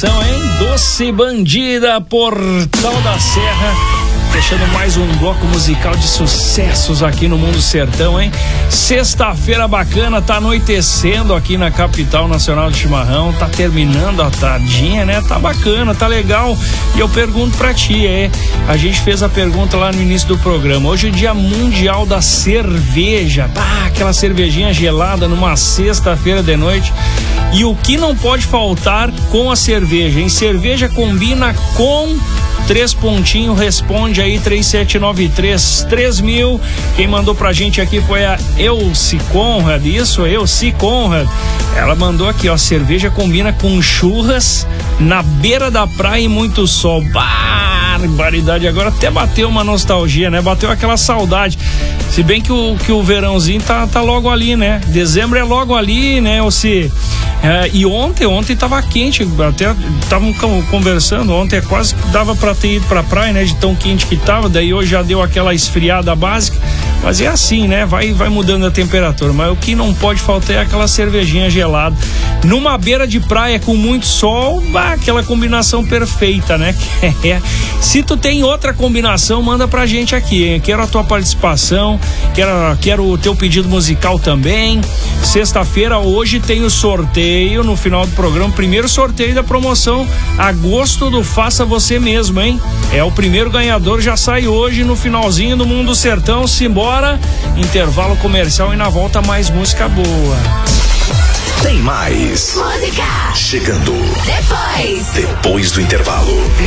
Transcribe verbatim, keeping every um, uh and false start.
combinação, hein? Doce Bandida, Portal da Serra. Fechando mais um bloco musical de sucessos aqui no Mundo Sertão, hein? Sexta-feira bacana, tá anoitecendo aqui na capital nacional de chimarrão, tá terminando a tardinha, né? Tá bacana, tá legal. E eu pergunto pra ti, é, a gente fez a pergunta lá no início do programa. Hoje é o Dia Mundial da Cerveja. Ah, aquela cervejinha gelada numa sexta-feira de noite. E o que não pode faltar com a cerveja, hein? Cerveja combina com... Três pontinhos, responde aí, três sete nove três, três mil. Quem mandou pra gente aqui foi a Elci Conrad, isso, Elci Conrad. Ela mandou aqui, ó, cerveja combina com churras na beira da praia e muito sol. Barbaridade, agora até bateu uma nostalgia, né? Bateu aquela saudade. Se bem que o, que o verãozinho tá, tá logo ali, né? Dezembro é logo ali, né? Ou se... É, e ontem, ontem tava quente, até estavam conversando, ontem quase que dava pra ter ido pra praia, né, de tão quente que tava, daí hoje já deu aquela esfriada básica, mas é assim, né, vai, vai mudando a temperatura, mas o que não pode faltar é aquela cervejinha gelada, numa beira de praia com muito sol, bah, aquela combinação perfeita, né, é. Se tu tem outra combinação, manda pra gente aqui, hein? Quero a tua participação, quero, quero o teu pedido musical também. Sexta-feira, hoje tem o sorteio no final do programa, primeiro sorteio da promoção Agosto do Faça Você Mesmo, hein? É o primeiro ganhador, já sai hoje no finalzinho do Mundo Sertão. Simbora, intervalo comercial e na volta mais música boa. Tem mais música chegando depois, depois do intervalo.